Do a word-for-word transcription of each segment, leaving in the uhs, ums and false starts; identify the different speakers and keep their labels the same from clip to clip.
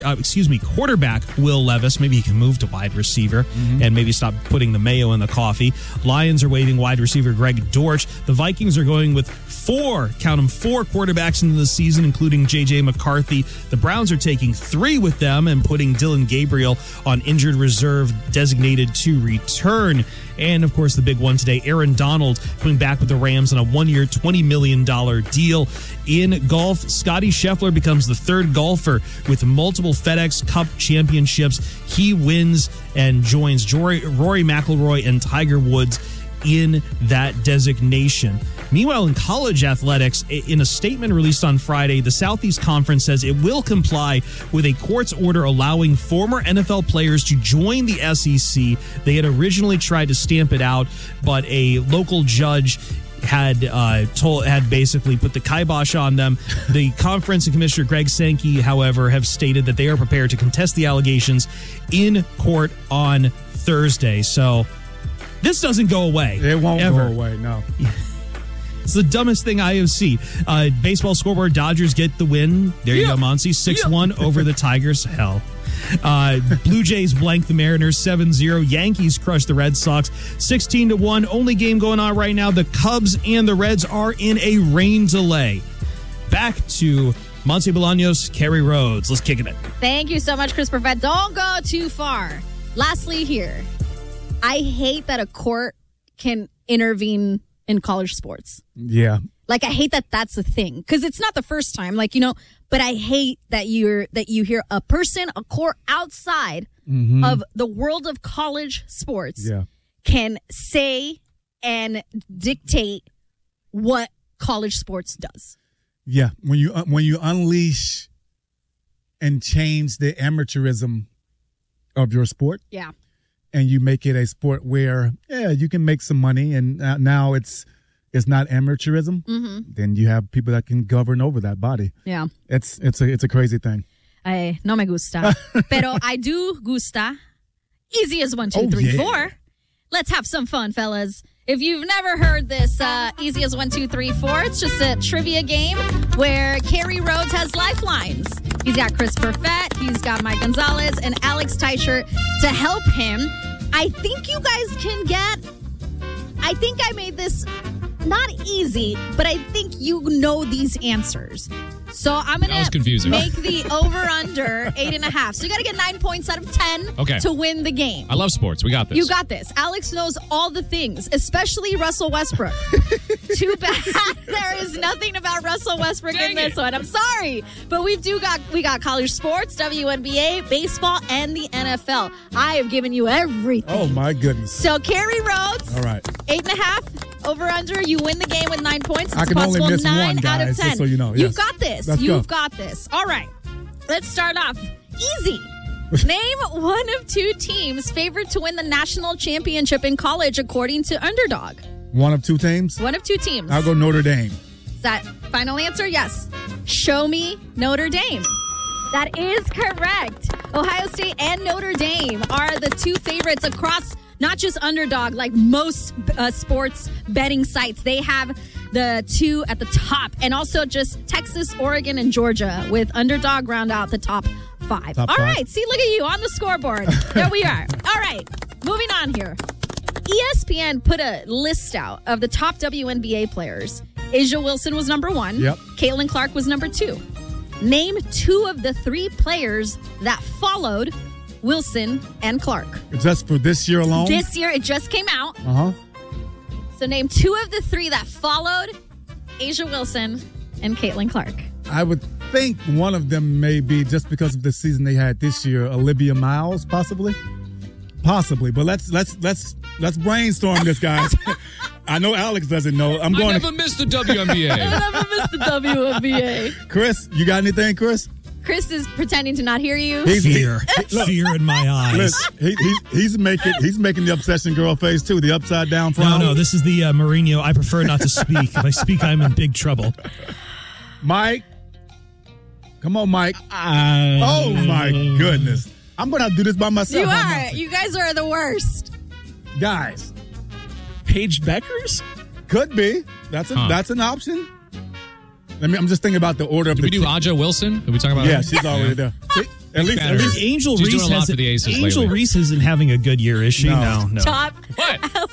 Speaker 1: Uh, excuse me, quarterback Will Levis. Maybe he can move to wide receiver mm-hmm. and maybe stop putting the mayo in the coffee. Lions are waiting wide receiver Greg Dortch. The Vikings are going with four, count them, four quarterbacks into the season, including J J McCarthy. The Browns are taking three with them and putting Dylan Gabriel on injured reserve, designated to return. And, of course, the big one today, Aaron Donald coming back with the Rams on a one-year, twenty million dollars deal. In golf, Scottie Scheffler becomes the third golfer with multiple FedEx Cup championships. He wins and joins Rory, Rory McIlroy and Tiger Woods in that designation. Meanwhile, in college athletics, in a statement released on Friday, the Southeast Conference says it will comply with a court's order allowing former N F L players to join the S E C. They had originally tried to stamp it out, but a local judge had uh, told had basically put the kibosh on them. The conference and Commissioner Greg Sankey, however, have stated that they are prepared to contest the allegations in court on Thursday. So this doesn't go away.
Speaker 2: It won't
Speaker 1: ever.
Speaker 2: go away, no.
Speaker 1: It's the dumbest thing I have seen. Uh, baseball scoreboard, Dodgers get the win. There you
Speaker 2: yeah.
Speaker 1: go, Monty. six one yeah. over the Tigers. Hell. Uh, Blue Jays blank the Mariners seven zero. Yankees crush the Red Sox sixteen to one. Only game going on right now. The Cubs and the Reds are in a rain delay. Back to Monty Bolaños, Kerry Rhodes. Let's kick it in.
Speaker 3: Thank you so much, Chris Perfett. Don't go too far. Lastly here, I hate that a court can intervene in college sports.
Speaker 2: Yeah.
Speaker 3: Like, I hate that that's a thing, because it's not the first time. Like, you know, but I hate that you're that you hear a person, a court outside mm-hmm. of the world of college sports
Speaker 2: yeah.
Speaker 3: can say and dictate what college sports does.
Speaker 2: Yeah, when you uh, when you unleash and change the amateurism of your sport.
Speaker 3: Yeah.
Speaker 2: And you make it a sport where, yeah, you can make some money, and now it's it's not amateurism.
Speaker 3: Mm-hmm.
Speaker 2: Then you have people that can govern over that body.
Speaker 3: Yeah,
Speaker 2: it's it's a it's a crazy thing.
Speaker 3: I no me gusta, pero I do gusta. Easy as one, two,
Speaker 2: oh,
Speaker 3: three,
Speaker 2: yeah.
Speaker 3: four. Let's have some fun, fellas. If you've never heard this, uh, easy as one, two, three, four, it's just a trivia game where Kerry Rhodes has lifelines. He's got Chris Perfett, he's got Mike Gonzalez, and Alex Teicher to help him. I think you guys can get, I think I made this not easy, but I think you know these answers. So I'm going to make the over-under eight and a half. So you got to get nine points out of ten
Speaker 4: okay.
Speaker 3: to win the game.
Speaker 4: I love sports. We got this.
Speaker 3: You got this. Alex knows all the things, especially Russell Westbrook. Too bad there is nothing about Russell Westbrook Dang in this it. one. I'm sorry. But we do got we got college sports, W N B A, baseball, and the N F L. I have given you everything.
Speaker 2: Oh, my goodness.
Speaker 3: So Kerry Rhodes.
Speaker 2: All right.
Speaker 3: Eight and a half. Over under, you win the game with nine points. It's
Speaker 2: I can
Speaker 3: possible
Speaker 2: only miss
Speaker 3: nine
Speaker 2: one, guys,
Speaker 3: out of ten.
Speaker 2: Just so you know. Yes.
Speaker 3: You've got this.
Speaker 2: Let's
Speaker 3: You've
Speaker 2: go.
Speaker 3: got this. All right. Let's start off easy. Name one of two teams favored to win the national championship in college according to Underdog.
Speaker 2: One of two teams?
Speaker 3: One of two teams.
Speaker 2: I'll go Notre Dame.
Speaker 3: Is that final answer? Yes. Show me Notre Dame. That is correct. Ohio State and Notre Dame are the two favorites across not just Underdog, like most uh, sports betting sites. They have the two at the top. And also just Texas, Oregon, and Georgia with Underdog round out the top five.
Speaker 2: Top
Speaker 3: All
Speaker 2: five.
Speaker 3: right. See, look at you on the scoreboard. There we are. All right. Moving on here. E S P N put a list out of the top W N B A players. Asia Wilson was number one.
Speaker 2: Yep.
Speaker 3: Caitlin Clark was number two. Name two of the three players that followed Wilson and Clark.
Speaker 2: Just for this year alone?
Speaker 3: This year, it just came out.
Speaker 2: Uh-huh.
Speaker 3: So name two of the three that followed Asia Wilson and Caitlin Clark.
Speaker 2: I would think one of them may be, just because of the season they had this year, Olivia Miles, possibly. Possibly, but let's let's let's let's brainstorm this, guys. I know Alex doesn't know. I'm going.
Speaker 4: I never
Speaker 2: to...
Speaker 4: missed the W N B A.
Speaker 3: I never missed the W N B A.
Speaker 2: Chris, you got anything, Chris?
Speaker 3: Chris is pretending to not hear you.
Speaker 1: He's, fear, he, look, fear in my eyes.
Speaker 2: Listen, he, he, he's making he's making the obsession girl face too. The upside down frown.
Speaker 1: No, no, this is the uh, Mourinho. I prefer not to speak. If I speak, I'm in big trouble.
Speaker 2: Mike, come on, Mike.
Speaker 1: Uh,
Speaker 2: oh my goodness, I'm gonna do this by myself.
Speaker 3: You are. You guys are the worst,
Speaker 2: guys.
Speaker 1: Paige Beckers
Speaker 2: could be. That's a,
Speaker 4: huh.
Speaker 2: that's an option. Let me. I'm just thinking about the order of
Speaker 4: Did
Speaker 2: the.
Speaker 4: we do
Speaker 2: t-
Speaker 4: Aja Wilson? Did we talk about?
Speaker 2: Yeah,
Speaker 4: her?
Speaker 2: she's already there. See, At least, at
Speaker 4: Better.
Speaker 2: least
Speaker 1: Angel
Speaker 4: She's
Speaker 1: Reese
Speaker 4: doing a lot
Speaker 1: has
Speaker 4: for the Aces
Speaker 1: Angel
Speaker 4: lately.
Speaker 1: Reese isn't having a good year, is she?
Speaker 2: No.
Speaker 1: No, no.
Speaker 3: Top.
Speaker 4: What?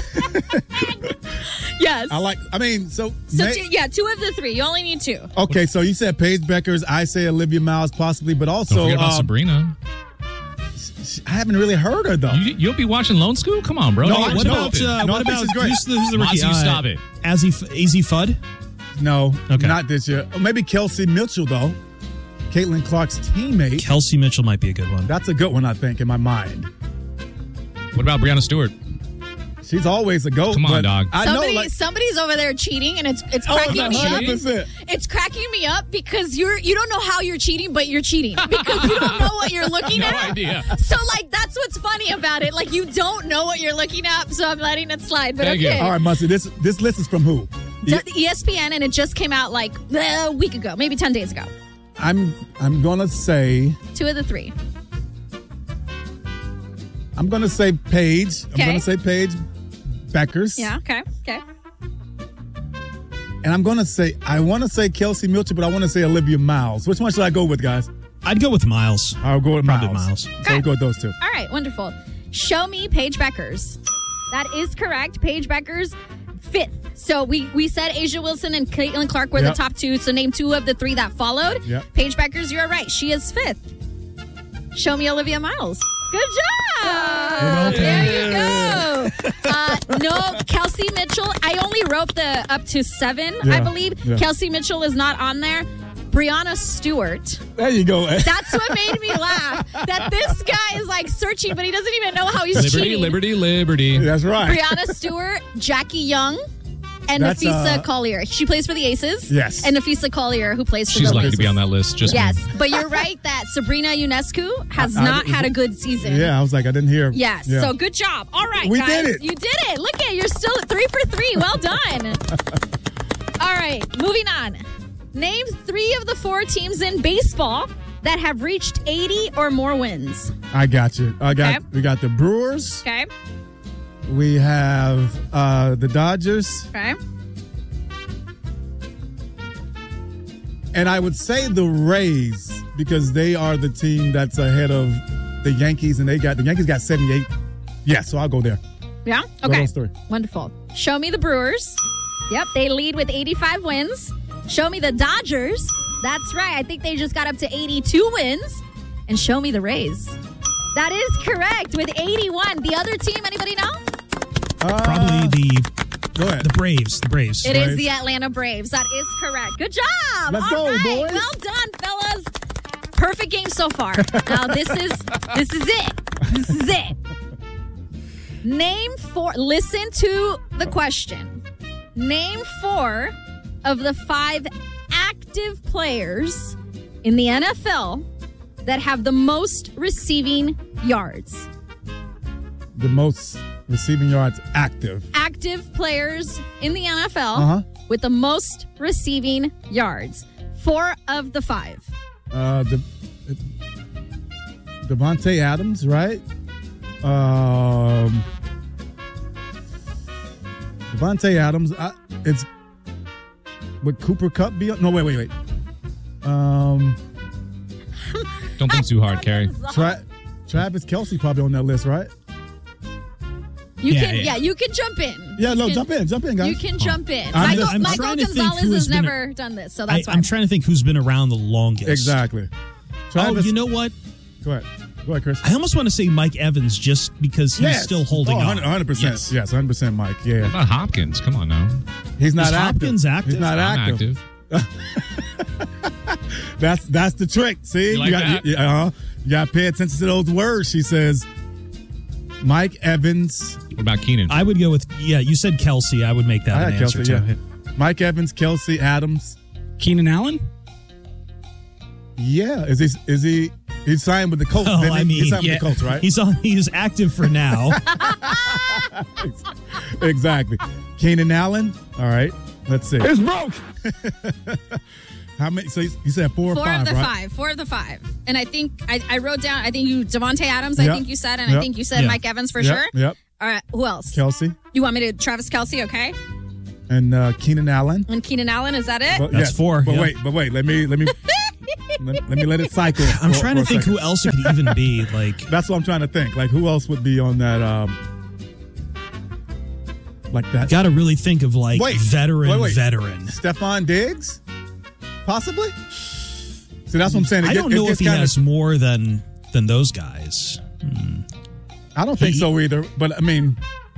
Speaker 3: Yes.
Speaker 2: I like. I mean, so,
Speaker 3: So
Speaker 2: May-
Speaker 3: two, yeah, two of the three. You only need two.
Speaker 2: okay. So you said Paige Beckers. I say Olivia Miles, possibly, but also
Speaker 4: Don't forget about
Speaker 2: um,
Speaker 4: Sabrina.
Speaker 2: I haven't really heard her though.
Speaker 4: You, you'll be watching Lone School? Come on, bro.
Speaker 2: No,
Speaker 4: Hey,
Speaker 2: I-
Speaker 1: What
Speaker 2: no,
Speaker 1: about uh,
Speaker 2: no, I
Speaker 1: what
Speaker 2: think
Speaker 1: about
Speaker 2: she's great.
Speaker 1: who's the, who's the rookie?
Speaker 4: Monty, stop it.
Speaker 1: Azzy Azzy Fudd.
Speaker 2: No,
Speaker 1: Okay.
Speaker 2: not this year. Maybe Kelsey Mitchell though. Caitlin Clark's teammate.
Speaker 1: Kelsey Mitchell might be a good one.
Speaker 2: That's a good one, I think, in my mind.
Speaker 4: What about Brianna Stewart?
Speaker 2: She's always a goat.
Speaker 4: Come on,
Speaker 2: but
Speaker 4: dog.
Speaker 2: I
Speaker 3: Somebody,
Speaker 2: know, like,
Speaker 3: somebody's over there cheating, and it's it's
Speaker 2: oh,
Speaker 3: cracking me
Speaker 2: one
Speaker 3: up.
Speaker 2: hundred percent.
Speaker 3: It's cracking me up because you're you don't know how you're cheating, but you're cheating because you don't know what you're looking
Speaker 4: No
Speaker 3: at.
Speaker 4: idea.
Speaker 3: So like that's what's funny about it. Like you don't know what you're looking at, so I'm letting it slide. But
Speaker 4: Thank you.
Speaker 3: okay,
Speaker 2: All right, Muncie, this this list is from who?
Speaker 3: D- E S P N, and it just came out like uh, a week ago, maybe ten days ago.
Speaker 2: I'm I'm gonna say
Speaker 3: Two of the three.
Speaker 2: I'm gonna say Paige. I'm
Speaker 3: Okay.
Speaker 2: gonna say Paige Beckers.
Speaker 3: Yeah. Okay. Okay.
Speaker 2: And I'm gonna say I want to say Kelsey Mitchell, but I want to say Olivia Miles. Which one should I go with, guys?
Speaker 1: I'd go with Miles.
Speaker 2: I'll go with
Speaker 1: Probably
Speaker 2: Miles.
Speaker 1: Miles.
Speaker 2: So
Speaker 3: Okay.
Speaker 2: we'll go with those two.
Speaker 3: All right. Wonderful. Show me Paige Beckers. That is correct. Paige Beckers, fifth. So we we said Asia Wilson and Caitlin Clark were
Speaker 2: Yep.
Speaker 3: the top two. So name two of the three that followed.
Speaker 2: Yep.
Speaker 3: Paige Beckers, you're right. She is fifth. Show me Olivia Miles. Good job. There you go. Uh, no, Kelsey Mitchell. I only wrote the up to seven, I
Speaker 2: Yeah.
Speaker 3: believe.
Speaker 2: Yeah.
Speaker 3: Kelsey Mitchell is not on there. Brianna Stewart.
Speaker 2: There you go.
Speaker 3: That's what made me laugh. That this guy is like searching, but he doesn't even know how he's
Speaker 4: Liberty,
Speaker 3: cheating.
Speaker 4: liberty, liberty.
Speaker 2: That's right.
Speaker 3: Brianna Stewart, Jackie Young, and
Speaker 2: That's,
Speaker 3: Nafisa
Speaker 2: uh,
Speaker 3: Collier. She plays for the Aces.
Speaker 2: Yes.
Speaker 3: And Nafisa Collier, who plays for
Speaker 4: She's
Speaker 3: the
Speaker 4: lucky
Speaker 3: Lakers.
Speaker 4: to be on that list. Just
Speaker 3: Yes, but you're right that Sabrina Ionescu has
Speaker 2: I- I-
Speaker 3: not had a good season.
Speaker 2: Yeah, I was like, I didn't hear.
Speaker 3: Yes.
Speaker 2: Yeah.
Speaker 3: So good job. All right,
Speaker 2: We
Speaker 3: guys.
Speaker 2: did it.
Speaker 3: You did it. Look at it. You're still at three for three. Well done. All right. Moving on. Name three of the four teams in baseball that have reached eighty or more wins.
Speaker 2: I got you. I got.
Speaker 3: Okay.
Speaker 2: We got the Brewers.
Speaker 3: Okay.
Speaker 2: We have uh, the Dodgers,
Speaker 3: Okay.
Speaker 2: and I would say the Rays because they are the team that's ahead of the Yankees, and they got the Yankees got seventy-eight. Yeah, so I'll go there.
Speaker 3: Yeah.
Speaker 2: Go
Speaker 3: Okay.
Speaker 2: those three.
Speaker 3: Wonderful. Show me the Brewers. Yep, they lead with eighty-five wins. Show me the Dodgers. That's right. I think they just got up to eighty-two wins. And show me the Rays. That is correct with eighty-one. The other team, anybody know?
Speaker 2: Uh,
Speaker 1: Probably the
Speaker 2: Go ahead.
Speaker 1: the Braves. The Braves.
Speaker 3: It is
Speaker 2: Braves.
Speaker 3: the Atlanta Braves. That is correct. Good job.
Speaker 2: Let's
Speaker 3: All
Speaker 2: go,
Speaker 3: right.
Speaker 2: boys.
Speaker 3: Well done, fellas. Perfect game so far. Now this is this is it. This is it. Name four. Listen to the question. Name four of the five active players in the N F L that have the most receiving yards.
Speaker 2: The most receiving yards active.
Speaker 3: Active players in the N F L
Speaker 2: Uh-huh.
Speaker 3: with the most receiving yards. Four of the five.
Speaker 2: Uh, the Devontae Adams, right? Um, Devontae Adams. I, it's would Cooper Kupp be? No, wait, wait, wait. Um,
Speaker 4: don't think too hard, Carrie.
Speaker 2: Tra- Travis Kelce probably on that list, right?
Speaker 3: You
Speaker 1: Yeah,
Speaker 3: can, yeah.
Speaker 1: yeah.
Speaker 3: you can jump in.
Speaker 2: Yeah,
Speaker 3: You
Speaker 2: no,
Speaker 3: can-
Speaker 2: jump in, jump in, guys.
Speaker 3: You can jump in.
Speaker 2: I'm
Speaker 3: Michael,
Speaker 2: just- I'm
Speaker 3: Michael
Speaker 1: trying to think
Speaker 3: Gonzalez
Speaker 1: who
Speaker 3: has
Speaker 1: has been
Speaker 3: never done this, so
Speaker 1: I,
Speaker 3: that's why.
Speaker 1: I'm trying to think who's been around the longest.
Speaker 2: Exactly.
Speaker 1: Oh,
Speaker 2: Travis,
Speaker 1: you know what?
Speaker 2: go ahead, go ahead, Chris.
Speaker 1: I almost want to say Mike Evans just because he's
Speaker 2: Yes.
Speaker 1: still holding
Speaker 2: oh,
Speaker 1: on.
Speaker 2: one hundred percent.
Speaker 1: Yes.
Speaker 2: Yes, one hundred percent, Mike. Yeah,
Speaker 4: What about Hopkins? Come on now.
Speaker 2: he's not
Speaker 1: Is
Speaker 2: active.
Speaker 1: Hopkins active?
Speaker 2: He's not
Speaker 4: I'm
Speaker 2: active.
Speaker 4: active.
Speaker 2: That's that's the trick. See,
Speaker 4: You like
Speaker 2: got
Speaker 4: that?
Speaker 2: you, uh, you got to pay attention to those words. She says, Mike Evans.
Speaker 4: What about Keenan?
Speaker 1: I would go with, yeah, you said Kelsey. I would make that
Speaker 2: I
Speaker 1: an
Speaker 2: had
Speaker 1: answer
Speaker 2: Kelsey,
Speaker 1: too.
Speaker 2: yeah. Mike Evans, Kelsey, Adams.
Speaker 5: Keenan Allen?
Speaker 2: Yeah, is he? Is he? He signed with the Colts.
Speaker 1: Oh,
Speaker 2: didn't he?
Speaker 1: I mean,
Speaker 2: he signed
Speaker 1: yeah,
Speaker 2: with the Colts, right?
Speaker 1: He's on. He's active for now.
Speaker 2: Exactly. Keenan Allen. All right. Let's see.
Speaker 5: It's broke.
Speaker 2: How many? So you said four,
Speaker 3: Four
Speaker 2: or five,
Speaker 3: of the
Speaker 2: right?
Speaker 3: five. Four of the five. And I think I, I wrote down, I think you, Devontae Adams, I
Speaker 2: Yep.
Speaker 3: think you said, and I
Speaker 2: Yep.
Speaker 3: think you said
Speaker 1: Yeah.
Speaker 3: Mike Evans for
Speaker 2: Yep,
Speaker 3: sure.
Speaker 2: Yep.
Speaker 3: All right. Who else?
Speaker 2: Kelsey
Speaker 3: You want me to, Travis Kelsey, okay?
Speaker 2: and uh, Keenan Allen.
Speaker 3: And Keenan Allen, is that it?
Speaker 2: But,
Speaker 1: That's four,
Speaker 2: But
Speaker 1: yeah.
Speaker 2: wait, but wait. Let me let me let, let me let it cycle.
Speaker 1: I'm
Speaker 2: for-
Speaker 1: trying
Speaker 2: for
Speaker 1: to
Speaker 2: a
Speaker 1: think
Speaker 2: second.
Speaker 1: who else it could even be. Like,
Speaker 2: That's what I'm trying to think. Like, who else would be on that? Um, like that.
Speaker 1: got to really think of like
Speaker 2: Wait,
Speaker 1: veteran,
Speaker 2: wait, wait.
Speaker 1: veteran.
Speaker 2: Stephon Diggs? Possibly? See, that's what I'm saying. It
Speaker 1: I
Speaker 2: get-
Speaker 1: don't
Speaker 2: it
Speaker 1: know if
Speaker 2: gets
Speaker 1: he
Speaker 2: kinda-
Speaker 1: has more than than those guys.
Speaker 2: I don't think
Speaker 1: he-
Speaker 2: so either. But, I mean,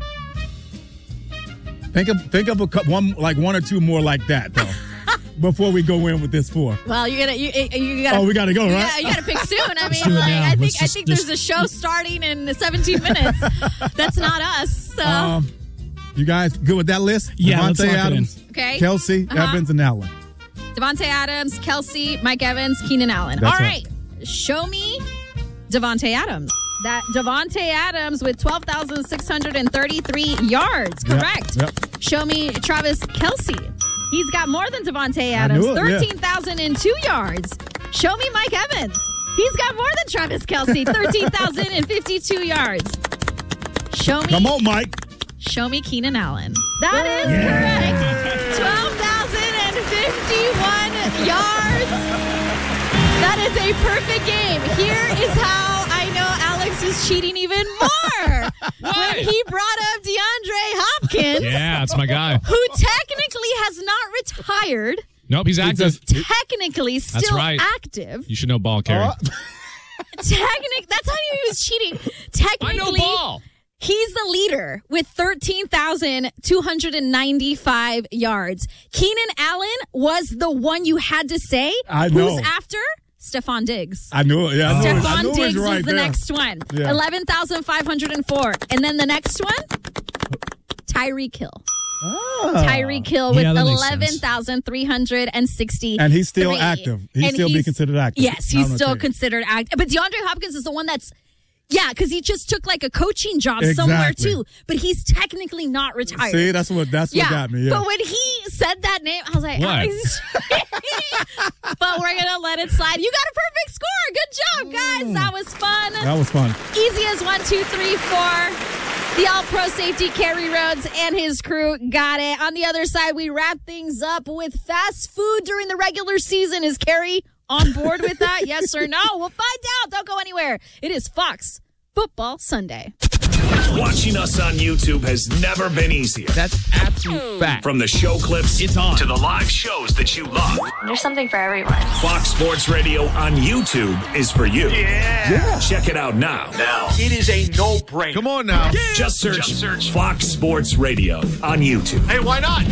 Speaker 2: think of think of a cou- one like one or two more like that, though, before we go in with this four.
Speaker 3: Well, you gotta, you, you gotta.
Speaker 2: Oh, we gotta go, right?
Speaker 3: Yeah, you gotta pick soon. I mean,
Speaker 1: do it
Speaker 3: like,
Speaker 1: now.
Speaker 3: I think,
Speaker 1: Let's
Speaker 3: I
Speaker 1: just-
Speaker 3: think
Speaker 1: just-
Speaker 3: there's a show starting in seventeen minutes. That's not us. So,
Speaker 2: Um, you guys good with that list?
Speaker 1: Yeah, let's
Speaker 2: Devontae
Speaker 1: lock it in.
Speaker 2: Adams,
Speaker 3: okay.
Speaker 2: Kelsey,
Speaker 3: Uh-huh.
Speaker 2: Evans, and Allen.
Speaker 3: Devontae Adams, Kelsey, Mike Evans, Keenan Allen.
Speaker 2: That's
Speaker 3: All
Speaker 2: right.
Speaker 3: right. Show me Devontae Adams. That Devontae Adams with twelve thousand six hundred thirty-three yards.
Speaker 2: Yep,
Speaker 3: Correct.
Speaker 2: yep.
Speaker 3: Show me Travis Kelsey. He's got more than Devontae
Speaker 2: I
Speaker 3: Adams.
Speaker 2: knew it, yeah.
Speaker 3: thirteen thousand two yards. Show me Mike Evans. He's got more than Travis Kelsey. thirteen thousand fifty-two yards. Show me
Speaker 2: Come on, Mike.
Speaker 3: Show me Keenan Allen. That is correct. twelve thousand fifty-one yards. That is a perfect game. Here is how I know Alex is cheating even more. When he brought up DeAndre Hopkins,
Speaker 4: Yeah, that's my guy.
Speaker 3: who technically has not retired,
Speaker 4: Nope, he's active.
Speaker 3: technically still
Speaker 4: right.
Speaker 3: active.
Speaker 4: You should know ball, Carrie.
Speaker 2: Oh,
Speaker 3: Technic that's how he was cheating.
Speaker 4: I
Speaker 3: Technically,
Speaker 4: know ball.
Speaker 3: he's the leader with thirteen thousand two hundred ninety-five yards. Keenan Allen was the one you had to say.
Speaker 2: I know.
Speaker 3: Who's after? Stephon Diggs.
Speaker 2: I knew it. Yeah, I knew it. I
Speaker 3: Stephon
Speaker 2: knew it
Speaker 3: Diggs
Speaker 2: was right
Speaker 3: was the
Speaker 2: there.
Speaker 3: next one.
Speaker 2: Yeah.
Speaker 3: eleven thousand five hundred four. And then the next one, Tyreek Hill.
Speaker 2: Ah.
Speaker 3: Tyreek Hill with
Speaker 1: Yeah, that makes sense.
Speaker 3: eleven thousand three hundred sixty.
Speaker 2: And he's still active. He'd still be considered active.
Speaker 3: Yes,
Speaker 2: Not
Speaker 3: he's
Speaker 2: on the
Speaker 3: still
Speaker 2: team.
Speaker 3: considered active. But DeAndre Hopkins is the one that's, yeah, because he just took like a coaching job somewhere
Speaker 2: Exactly.
Speaker 3: too. But he's technically not retired.
Speaker 2: See, that's what that's what
Speaker 3: yeah,
Speaker 2: got me. Yeah.
Speaker 3: but when he said that name, I was like,
Speaker 4: What?
Speaker 3: Alex. But we're gonna let it slide. You got a perfect score. Good job, guys. That was fun.
Speaker 2: that was fun.
Speaker 3: Easy as one, two, three, four. The All-Pro safety, Kerry Rhodes, and his crew got it. On the other side, we wrap things up with fast food during the regular season. Is Kerry on board with that? Yes or no? We'll find out. Don't go anywhere. It is Fox Football Sunday.
Speaker 5: Watching us on YouTube has never been easier.
Speaker 6: That's absolute fact.
Speaker 5: From the show clips
Speaker 6: It's on.
Speaker 5: to the live shows that you love.
Speaker 7: There's something for everyone.
Speaker 5: Fox Sports Radio on YouTube is for you. Yeah. Check it out now. Now.
Speaker 8: It is a no-brainer.
Speaker 6: Come on now.
Speaker 5: Just search, Just search Fox Sports Radio on YouTube.
Speaker 8: Hey, why not?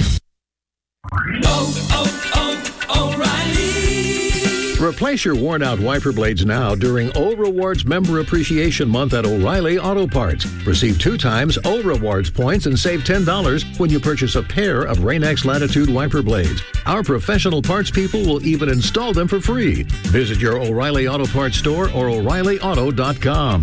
Speaker 9: Replace your worn-out wiper blades now during O Rewards Member Appreciation Month at O'Reilly Auto Parts. Receive two times O Rewards points and save ten dollars when you purchase a pair of Rain-X Latitude wiper blades. Our professional parts people will even install them for free. Visit your O'Reilly Auto Parts store or O'Reilly Auto dot com.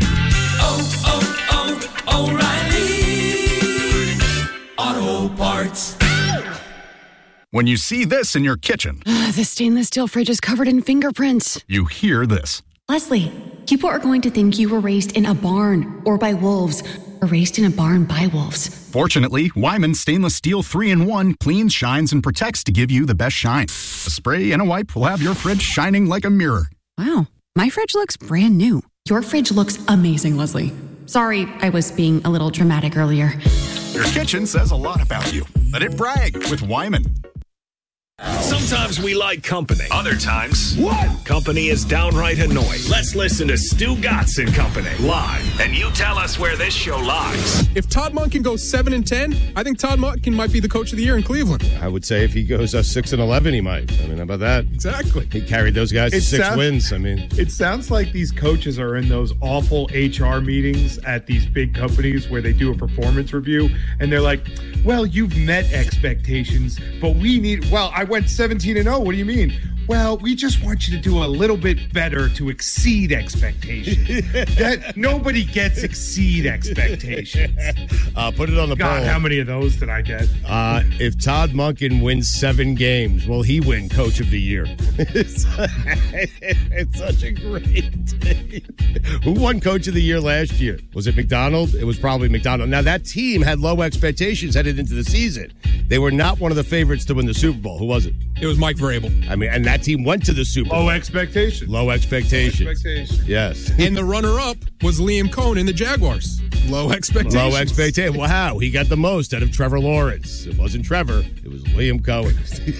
Speaker 10: When you see this in your kitchen,
Speaker 11: The stainless steel fridge is covered in fingerprints.
Speaker 10: you hear this.
Speaker 11: Leslie, people are going to think you were raised in a barn or by wolves or raised in a barn by wolves.
Speaker 10: Fortunately, Wyman Stainless Steel three in one cleans, shines, and protects to give you the best shine. A spray and a wipe will have your fridge shining like a mirror.
Speaker 11: Wow, my fridge looks brand new. Your fridge looks amazing, Leslie. Sorry, I was being a little dramatic earlier.
Speaker 10: Your kitchen says a lot about you. Let it brag with Wyman.
Speaker 5: Sometimes we like company. Other times, what? Company is downright annoying. Let's listen to Stu Gatz and Company live, and you tell us where this show lies.
Speaker 12: If Todd Monken goes seven and ten, I think Todd Monken might be the coach of the year in Cleveland.
Speaker 13: I would say if he goes uh, six and eleven, he might. I mean, how about that?
Speaker 12: Exactly.
Speaker 13: He carried those guys to
Speaker 14: It
Speaker 13: six
Speaker 14: sounds-
Speaker 13: wins. I mean,
Speaker 14: It sounds like these coaches are in those awful H R meetings at these big companies where they do a performance review, and they're like, well, you've met expectations, but we need, well, I went seventeen and oh. What do you mean? Well, we just want you to do a little bit better to exceed expectations. That nobody gets exceed expectations.
Speaker 13: uh, put it on the
Speaker 14: God,
Speaker 13: poll.
Speaker 14: how many of those did I get?
Speaker 13: Uh, if Todd Monken wins seven games, will he win Coach of the Year? it's, it's such a great thing. Who won Coach of the Year last year? Was it McDonald? It was probably McDonald. Now, that team had low expectations headed into the season. They were not one of the favorites to win the Super Bowl. Who was it?
Speaker 12: It was Mike Vrabel.
Speaker 13: I mean, and that that team went to the Super Bowl.
Speaker 14: Low expectation.
Speaker 13: Low expectations.
Speaker 14: Expectation.
Speaker 13: Yes.
Speaker 12: And the runner-up was Liam Cohen in the Jaguars. Low expectations.
Speaker 13: Low expectation. Wow, he got the most out of Trevor Lawrence. It wasn't Trevor. It was Liam Cohen.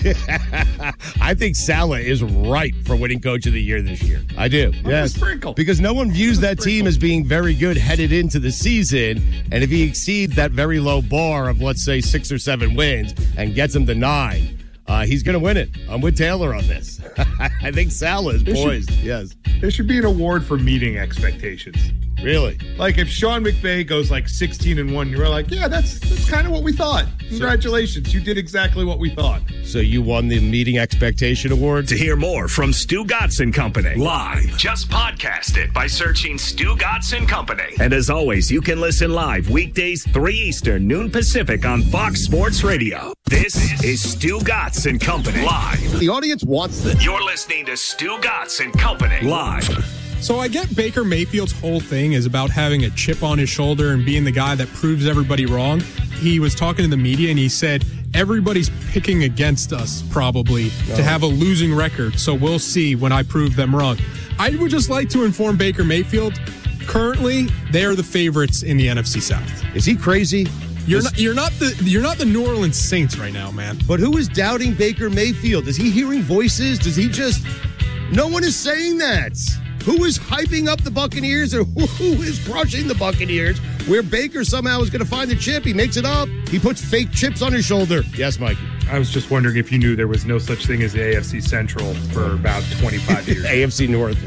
Speaker 13: I think Saleh is right for winning Coach of the Year this year. I do. Yes.
Speaker 14: Sprinkle.
Speaker 13: Because no one views that team as being very good headed into the season. And if he exceeds that very low bar of, let's say, six or seven wins and gets them to nine, uh, he's going to win it. I'm with Taylor on this. I think Saleh is poised.
Speaker 14: Should,
Speaker 13: yes.
Speaker 14: There should be an award for meeting expectations.
Speaker 13: Really?
Speaker 14: Like if Sean McVay goes like sixteen and one, you're like, yeah, that's that's kind of what we thought. Congratulations, you did exactly what we thought.
Speaker 13: So you won the meeting expectation award.
Speaker 5: To hear more from Stu Gatz and Company live, just podcast it by searching Stu Gatz and Company. And as always, you can listen live weekdays three Eastern, noon Pacific on Fox Sports Radio. This is Stu Gatz and Company live.
Speaker 13: The audience wants this.
Speaker 5: You're listening to Stu Gatz and Company live.
Speaker 12: So I get Baker Mayfield's whole thing is about having a chip on his shoulder and being the guy that proves everybody wrong. He was talking to the media and he said, everybody's picking against us probably no. to have a losing record. So we'll see when I prove them wrong. I would just like to inform Baker Mayfield, currently they are the favorites in the N F C South.
Speaker 13: Is he crazy?
Speaker 12: You're not, you're not the you're not the New Orleans Saints right now, man.
Speaker 13: But who is doubting Baker Mayfield? Is he hearing voices? Does he just... No one is saying that. Who is hyping up the Buccaneers or who is crushing the Buccaneers where Baker somehow is going to find the chip? He makes it up. He puts fake chips on his shoulder. Yes, Mikey.
Speaker 14: I was just wondering if you knew there was no such thing as the A F C Central for about twenty-five years.
Speaker 13: A F C North.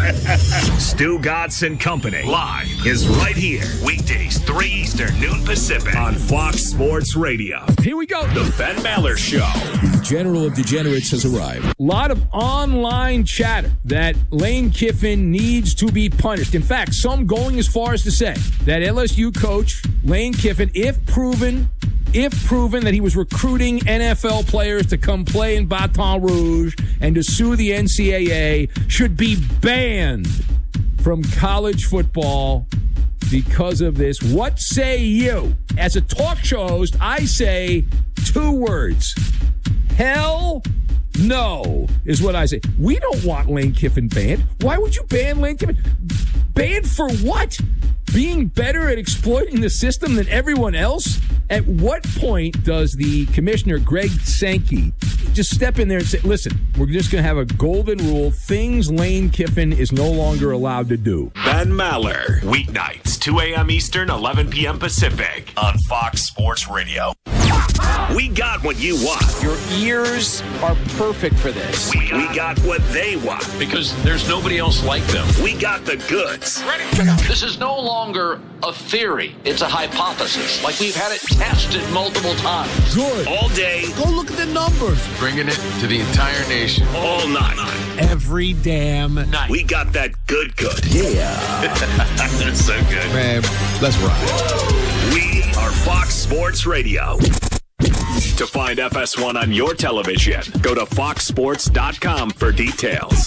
Speaker 5: Stu Gatz and Company live is right here. Weekdays, three Eastern, noon Pacific on Fox Sports Radio.
Speaker 6: Here we go.
Speaker 5: The Ben Maller Show.
Speaker 6: The General of Degenerates has arrived. A lot of online chatter that Lane Kiffin needs to be punished. In fact, some going as far as to say that L S U coach Lane Kiffin, if proven If proven that he was recruiting N F L players to come play in Baton Rouge and to sue the N C double A, should be banned from college football because of this. What say you? As a talk show host, I say two words. Hell no is what I say. We don't want Lane Kiffin banned. Why would you ban Lane Kiffin? Banned for what? Being better at exploiting the system than everyone else? At what point does the commissioner, Greg Sankey, just step in there and say, listen, we're just going to have a golden rule, things Lane Kiffin is no longer allowed to do?
Speaker 5: Ben Maller, weeknights, two a.m. Eastern, eleven p.m. Pacific on Fox Sports Radio. We got what you want.
Speaker 7: Your ears are perfect for this.
Speaker 5: We got, we got what they want.
Speaker 7: Because there's nobody else like them.
Speaker 5: We got the goods.
Speaker 7: Ready? This is no longer a theory. It's a hypothesis. Like we've had it tested multiple times.
Speaker 5: Good. All day.
Speaker 8: Go look at the numbers.
Speaker 7: Bringing it to the entire nation.
Speaker 5: All night.
Speaker 8: Every damn night.
Speaker 5: We got that good good.
Speaker 8: Yeah.
Speaker 5: That's so good.
Speaker 8: Man, let's ride.
Speaker 5: We are Fox Sports Radio. To find F S one on your television, go to fox sports dot com for details.